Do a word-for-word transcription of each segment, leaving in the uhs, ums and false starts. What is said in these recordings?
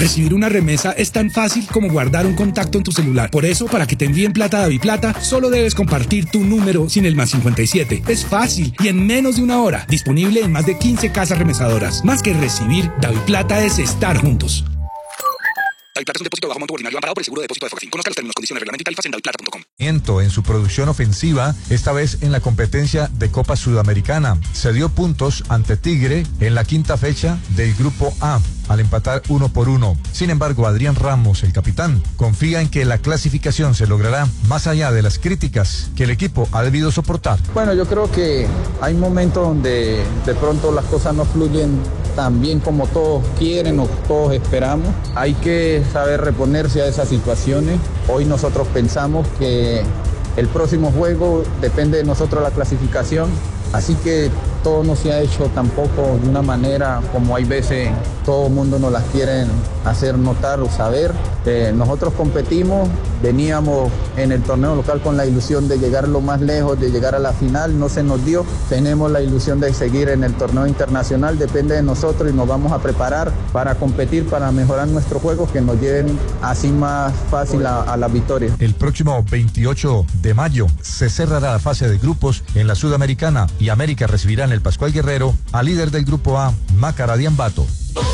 Recibir una remesa es tan fácil como guardar un contacto en tu celular. Por eso, para que te envíen plata a DaviPlata, solo debes compartir tu número sin el más cincuenta y siete. Es fácil y en menos de una hora. Disponible en más de quince casas remesadoras. Más que recibir, DaviPlata es estar juntos. DaviPlata es un depósito de bajo monto ordinario amparado por el seguro de depósito de Fogafín. Conozca los términos, condiciones, reglamento y tarifas en daviplata punto com. En su producción ofensiva, esta vez en la competencia de Copa Sudamericana. Se dio puntos ante Tigre en la quinta fecha del Grupo A, al empatar uno por uno. Sin embargo, Adrián Ramos, el capitán, confía en que la clasificación se logrará más allá de las críticas que el equipo ha debido soportar. Bueno, yo creo que hay momentos donde de pronto las cosas no fluyen tan bien como todos quieren o todos esperamos. Hay que saber reponerse a esas situaciones. Hoy nosotros pensamos que el próximo juego depende de nosotros la clasificación, así que todo no se ha hecho tampoco de una manera como hay veces todo el mundo nos las quieren hacer notar o saber. Eh, nosotros competimos, veníamos en el torneo local con la ilusión de llegar lo más lejos, de llegar a la final, no se nos dio. Tenemos la ilusión de seguir en el torneo internacional, depende de nosotros y nos vamos a preparar para competir, para mejorar nuestro juego, que nos lleven así más fácil a, a la victoria. El próximo veintiocho de mayo se cerrará la fase de grupos en la Sudamericana y América recibirá en el Pascual Guerrero al líder del Grupo A, Macará de Ambato.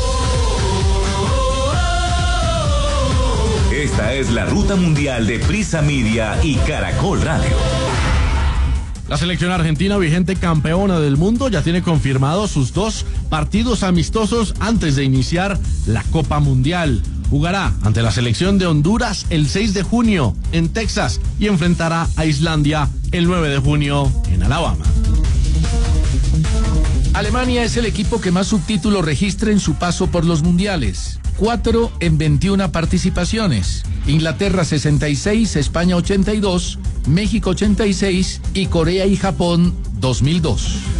Esta es la ruta mundial de Prisa Media y Caracol Radio. La selección argentina, vigente campeona del mundo, ya tiene confirmados sus dos partidos amistosos antes de iniciar la Copa Mundial. Jugará ante la selección de Honduras el seis de junio en Texas y enfrentará a Islandia el nueve de junio en Alabama. Alemania es el equipo que más subtítulos registra en su paso por los mundiales. Cuatro en veintiuna participaciones. Inglaterra sesenta y seis, España ochenta y dos, México ochenta y seis y Corea y Japón dos mil dos.